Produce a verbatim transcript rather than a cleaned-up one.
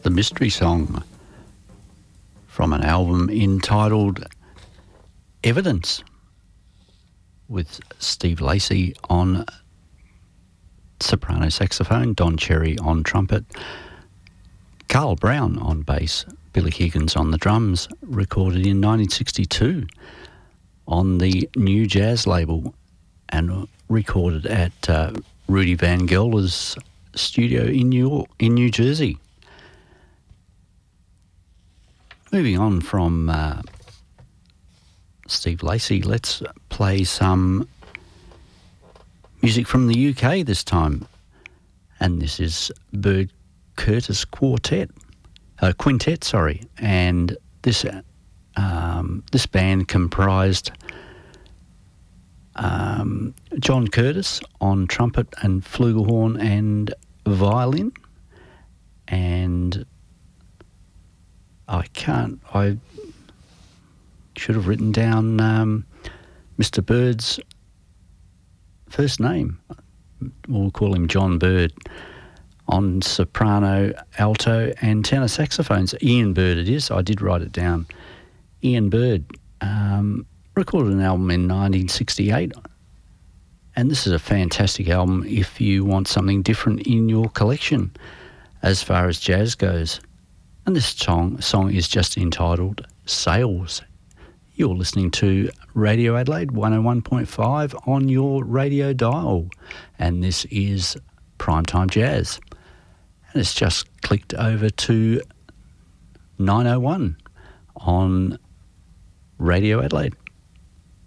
the Mystery Song from an album entitled Evidence, with Steve Lacy on soprano saxophone, Don Cherry on trumpet, Carl Brown on bass, Billy Higgins on the drums, recorded in nineteen sixty-two on the New Jazz label and recorded at uh, Rudy Van Gelder's studio in New York, in New Jersey. Moving on from uh, Steve Lacy, let's play some music from the U K this time, and this is Bird Curtis Quartet, uh, Quintet, sorry, and this um, this band comprised um, John Curtis on trumpet and flugelhorn and violin, and I can't, I should have written down um, Mister Bird's first name. We'll call him John Bird on soprano, alto and tenor saxophones. Ian Bird it is. I did write it down. Ian Bird um, recorded an album in nineteen sixty-eight, and this is a fantastic album if you want something different in your collection as far as jazz goes. And this song, song is just entitled Sails. You're listening to Radio Adelaide one oh one point five on your radio dial, and this is Primetime Jazz. And it's just clicked over to nine oh one on Radio Adelaide.